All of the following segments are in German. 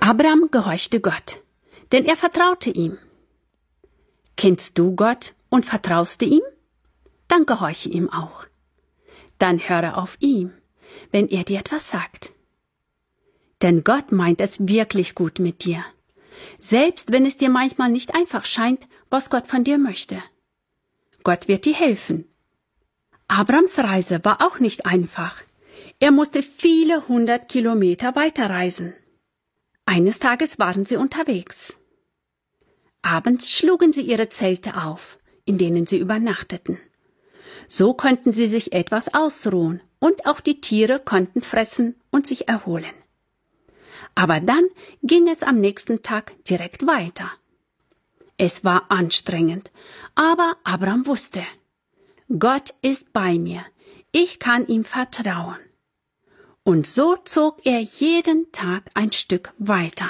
Abraham gehorchte Gott, denn er vertraute ihm. Kennst du Gott und vertraust du ihm? Dann gehorche ihm auch. Dann höre auf ihn, wenn er dir etwas sagt. Denn Gott meint es wirklich gut mit dir, selbst wenn es dir manchmal nicht einfach scheint, was Gott von dir möchte. Gott wird dir helfen. Abrams Reise war auch nicht einfach. Er musste viele 100 Kilometer weiterreisen. Eines Tages waren sie unterwegs. Abends schlugen sie ihre Zelte auf, in denen sie übernachteten. So konnten sie sich etwas ausruhen und auch die Tiere konnten fressen und sich erholen. Aber dann ging es am nächsten Tag direkt weiter. Es war anstrengend, aber Abraham wusste, Gott ist bei mir, ich kann ihm vertrauen. Und so zog er jeden Tag ein Stück weiter.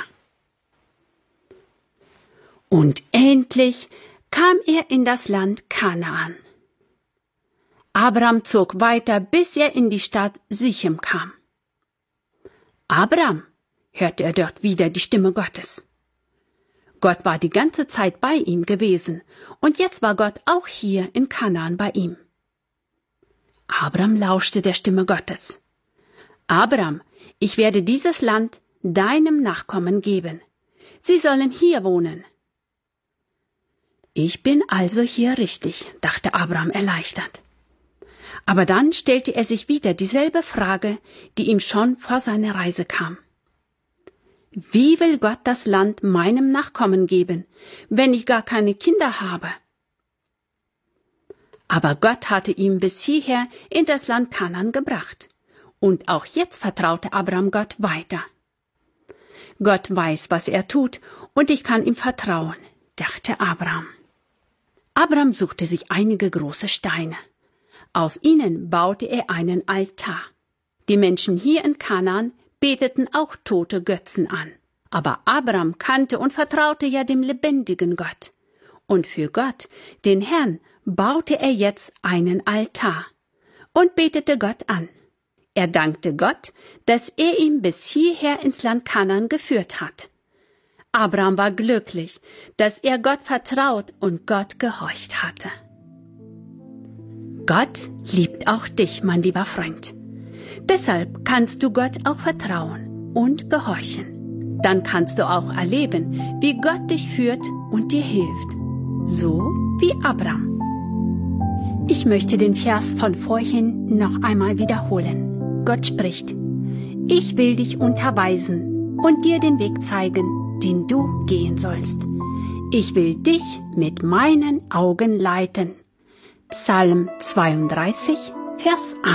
Und endlich kam er in das Land Kanaan. Abraham zog weiter, bis er in die Stadt Sichem kam. Abraham, hörte er dort wieder die Stimme Gottes. Gott war die ganze Zeit bei ihm gewesen, und jetzt war Gott auch hier in Kanaan bei ihm. Abraham lauschte der Stimme Gottes. Abraham, ich werde dieses Land deinem Nachkommen geben. Sie sollen hier wohnen. Ich bin also hier richtig, dachte Abraham erleichtert. Aber dann stellte er sich wieder dieselbe Frage, die ihm schon vor seiner Reise kam. Wie will Gott das Land meinem Nachkommen geben, wenn ich gar keine Kinder habe? Aber Gott hatte ihn bis hierher in das Land Kanaan gebracht. Und auch jetzt vertraute Abraham Gott weiter. Gott weiß, was er tut, und ich kann ihm vertrauen, dachte Abraham. Abraham suchte sich einige große Steine. Aus ihnen baute er einen Altar. Die Menschen hier in Kanaan beteten auch tote Götzen an. Aber Abraham kannte und vertraute ja dem lebendigen Gott. Und für Gott, den Herrn, baute er jetzt einen Altar und betete Gott an. Er dankte Gott, dass er ihn bis hierher ins Land Kanaan geführt hat. Abraham war glücklich, dass er Gott vertraut und Gott gehorcht hatte. Gott liebt auch dich, mein lieber Freund. Deshalb kannst du Gott auch vertrauen und gehorchen. Dann kannst du auch erleben, wie Gott dich führt und dir hilft. So wie Abraham. Ich möchte den Vers von vorhin noch einmal wiederholen. Gott spricht: Ich will dich unterweisen und dir den Weg zeigen, den du gehen sollst. Ich will dich mit meinen Augen leiten. Psalm 32, Vers 1.